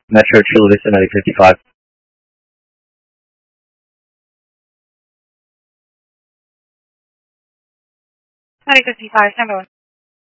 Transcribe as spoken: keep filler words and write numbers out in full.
Metro Chula Vista, Medic fifty-five. Medic fifty-five, stand by.